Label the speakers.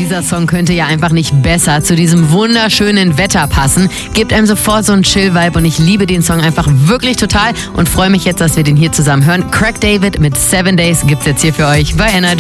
Speaker 1: dieser Song könnte ja einfach nicht besser zu diesem wunderschönen Wetter passen. Gibt einem sofort so einen Chill-Vibe und ich liebe den Song einfach wirklich total und freue mich jetzt, dass wir den hier zusammen hören. Craig David mit 7 Days gibt's jetzt hier für euch bei Energy.